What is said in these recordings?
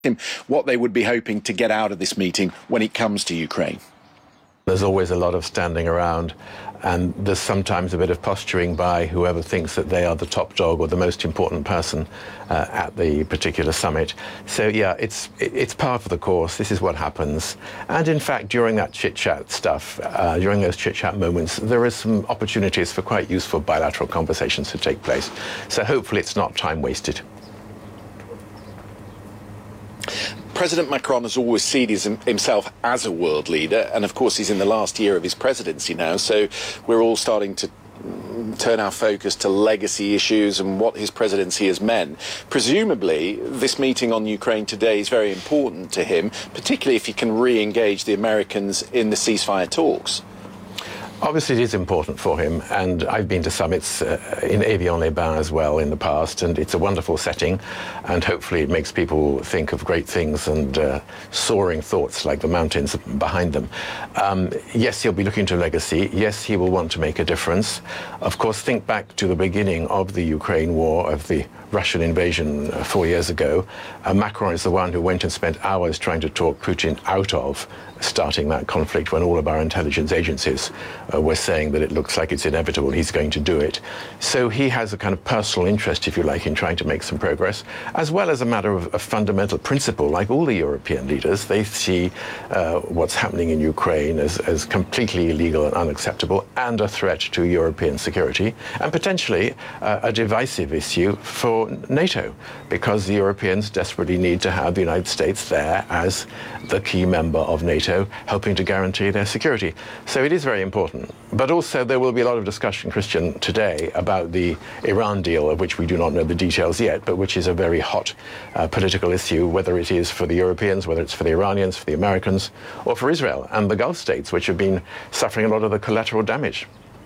him what they would be hoping to get out of this meeting when it comes to Ukraine. There's always a lot of standing around, and there's sometimes a bit of posturing by whoever thinks that they are the top dog or the most important person at the particular summit. So yeah, it's part of the course. This is what happens. And in fact, during that chit-chat stuff, during those chit-chat moments, there is some opportunities for quite useful bilateral conversations to take place. So hopefully it's not time wasted. President Macron has always seen himself as a world leader, and of course he's in the last year of his presidency now, so we're all starting to turn our focus to legacy issues and what his presidency has meant. Presumably, this meeting on Ukraine today is very important to him, particularly if he can re-engage the Americans in the ceasefire talks. Obviously, it is important for him, and I've been to summits in Évian-les-Bains as well in the past, and it's a wonderful setting, and hopefully it makes people think of great things and soaring thoughts like the mountains behind them. Yes, he'll be looking to legacy. Yes, he will want to make a difference. Of course, think back to the beginning of the Ukraine war, of the Russian invasion 4 years ago. Macron is the one who went and spent hours trying to talk Putin out of starting that conflict when all of our intelligence agencies were saying that it looks like it's inevitable, he's going to do it. So he has a kind of personal interest, if you like, in trying to make some progress, as well as a matter of a fundamental principle. Like all the European leaders, they see what's happening in Ukraine as completely illegal and unacceptable and a threat to European security, and potentially a divisive issue for NATO, because the Europeans desperately need to have the United States there as the key member of NATO, helping to guarantee their security. So it is very important. But also there will be a lot of discussion, Christian, today about the Iran deal, of which we do not know the details yet, but which is a very hot political issue, whether it is for the Europeans, whether it's for the Iranians, for the Americans, or for Israel and the Gulf states, which have been suffering a lot of the collateral damage.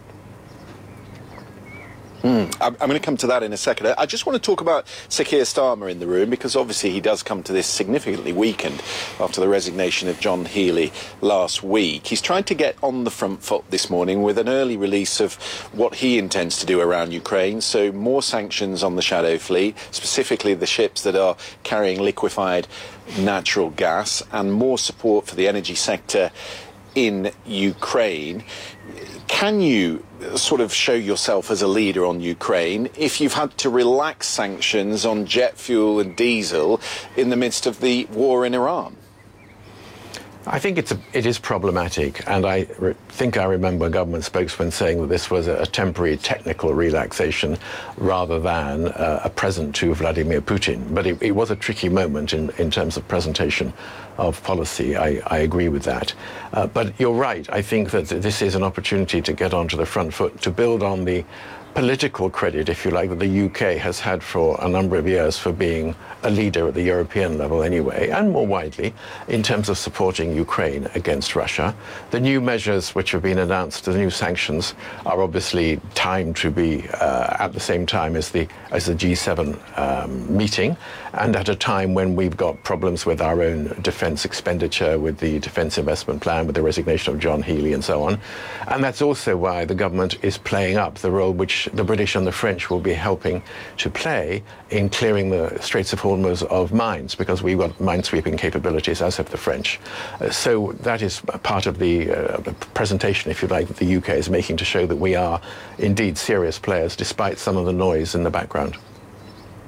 I'm going to come to that in a second. I just want to talk about Sir Keir Starmer in the room, because obviously he does come to this significantly weakened after the resignation of John Healey last week. He's trying to get on the front foot this morning with an early release of what he intends to do around Ukraine. So more sanctions on the Shadow Fleet, specifically the ships that are carrying liquefied natural gas, and more support for the energy sector in Ukraine. Can you sort of show yourself as a leader on Ukraine if you've had to relax sanctions on jet fuel and diesel in the midst of the war in Iran? I think it is problematic, and I think I remember a government spokesman saying that this was a temporary technical relaxation rather than a present to Vladimir Putin. But it was a tricky moment in terms of presentation of policy. I agree with that. But you're right. I think that this is an opportunity to get onto the front foot, to build on the political credit, if you like, that the UK has had for a number of years for being a leader at the European level anyway, and more widely, in terms of supporting Ukraine against Russia. The new measures which have been announced, the new sanctions, are obviously timed to be at the same time as the G7 meeting, and at a time when we've got problems with our own defence expenditure, with the Defence Investment Plan, with the resignation of John Healey and so on. And that's also why the government is playing up the role which the British and the French will be helping to play in clearing the Straits of Hormuz of mines, because we've got minesweeping capabilities, as have the French. So that is part of the presentation, if you like, that the UK is making to show that we are indeed serious players, despite some of the noise in the background.